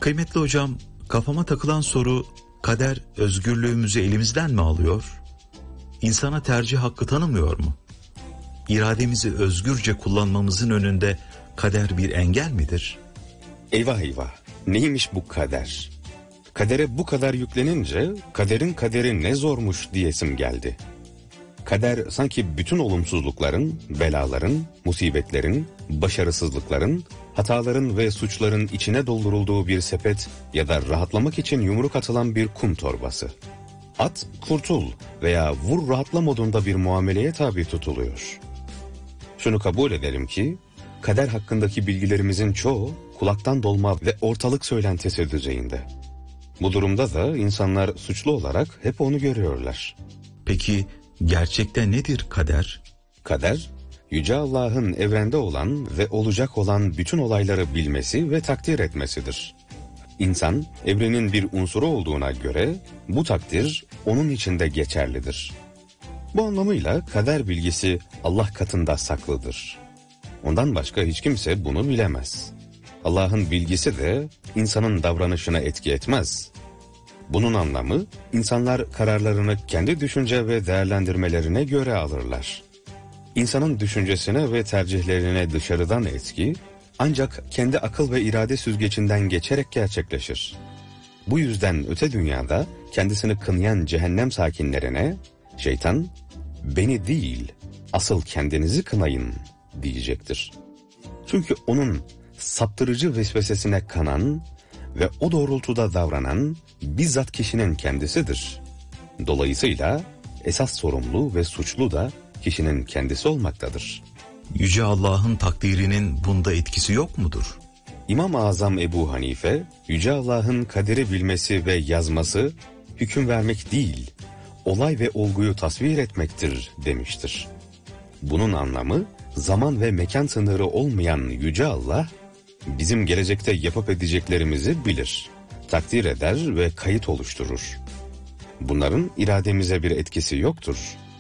Kıymetli hocam, kafama takılan soru, kader özgürlüğümüzü elimizden mi alıyor? İnsana tercih hakkı tanımıyor mu? İrademizi özgürce kullanmamızın önünde kader bir engel midir? Eyvah eyvah, neymiş bu kader? Kadere bu kadar yüklenince kaderin kaderi ne zormuş diyesim geldi. Kader sanki bütün olumsuzlukların, belaların, musibetlerin, başarısızlıkların, hataların ve suçların içine doldurulduğu bir sepet ya da rahatlamak için yumruk atılan bir kum torbası. At, kurtul veya vur rahatla modunda bir muameleye tabi tutuluyor. Şunu kabul edelim ki, kader hakkındaki bilgilerimizin çoğu kulaktan dolma ve ortalık söylentisi düzeyinde. Bu durumda da insanlar suçlu olarak hep onu görüyorlar. Peki gerçekte nedir kader? Kader, Yüce Allah'ın evrende olan ve olacak olan bütün olayları bilmesi ve takdir etmesidir. İnsan, evrenin bir unsuru olduğuna göre bu takdir onun içinde geçerlidir. Bu anlamıyla kader bilgisi Allah katında saklıdır. Ondan başka hiç kimse bunu bilemez. Allah'ın bilgisi de insanın davranışına etki etmez. Bunun anlamı, insanlar kararlarını kendi düşünce ve değerlendirmelerine göre alırlar. İnsanın düşüncesine ve tercihlerine dışarıdan etki, ancak kendi akıl ve irade süzgecinden geçerek gerçekleşir. Bu yüzden öte dünyada kendisini kınayan cehennem sakinlerine, şeytan, beni değil, asıl kendinizi kınayın diyecektir. Çünkü onun saptırıcı vesvesesine kanan ve o doğrultuda davranan bizzat kişinin kendisidir. Dolayısıyla esas sorumlu ve suçlu da kişinin kendisi olmaktadır. Yüce Allah'ın takdirinin bunda etkisi yok mudur? İmam-ı Azam Ebu Hanife, Yüce Allah'ın kaderi bilmesi ve yazması, hüküm vermek değil, olay ve olguyu tasvir etmektir demiştir. Bunun anlamı, zaman ve mekan sınırı olmayan Yüce Allah, bizim gelecekte yapıp edeceklerimizi bilir, takdir eder ve kayıt oluşturur. Bunların irademize bir etkisi yoktur.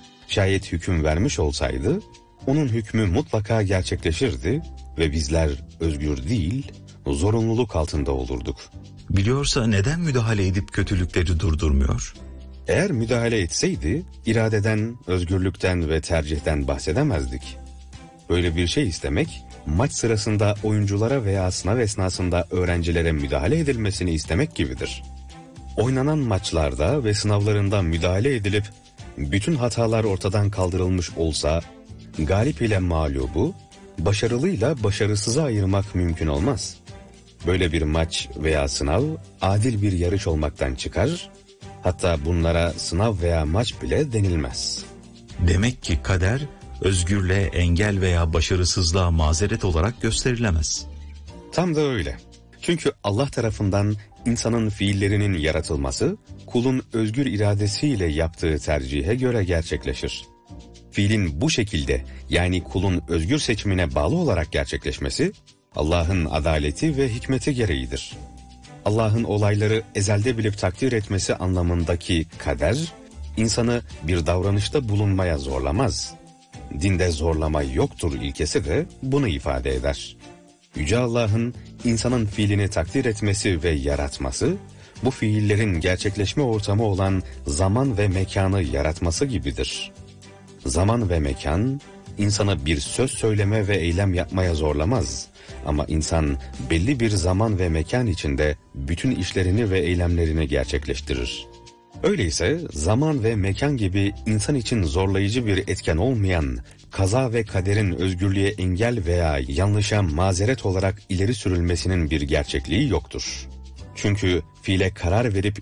Şayet hüküm vermiş olsaydı, onun hükmü mutlaka gerçekleşirdi ve bizler özgür değil, zorunluluk altında olurduk. Biliyorsa neden müdahale edip kötülükleri durdurmuyor? Eğer müdahale etseydi, iradeden, özgürlükten ve tercihten bahsedemezdik. Böyle bir şey istemek, maç sırasında oyunculara veya sınav esnasında öğrencilere müdahale edilmesini istemek gibidir. Oynanan maçlarda ve sınavlarında müdahale edilip, bütün hatalar ortadan kaldırılmış olsa, galip ile mağlubu, başarılıyla başarısızı ayırmak mümkün olmaz. Böyle bir maç veya sınav, adil bir yarış olmaktan çıkar, hatta bunlara sınav veya maç bile denilmez. Demek ki kader, özgürlüğe engel veya başarısızlığa mazeret olarak gösterilemez. Tam da öyle. Çünkü Allah tarafından insanın fiillerinin yaratılması, kulun özgür iradesiyle yaptığı tercihe göre gerçekleşir. Fiilin bu şekilde, yani kulun özgür seçimine bağlı olarak gerçekleşmesi, Allah'ın adaleti ve hikmeti gereğidir. Allah'ın olayları ezelde bilip takdir etmesi anlamındaki kader, insanı bir davranışta bulunmaya zorlamaz. Dinde zorlama yoktur ilkesi de bunu ifade eder. Yüce Allah'ın insanın fiilini takdir etmesi ve yaratması, bu fiillerin gerçekleşme ortamı olan zaman ve mekanı yaratması gibidir. Zaman ve mekan, insanı bir söz söyleme ve eylem yapmaya zorlamaz. Ama insan belli bir zaman ve mekan içinde bütün işlerini ve eylemlerini gerçekleştirir. Öyleyse zaman ve mekan gibi insan için zorlayıcı bir etken olmayan, kaza ve kaderin özgürlüğe engel veya yanlışa mazeret olarak ileri sürülmesinin bir gerçekliği yoktur. Çünkü fiile karar verip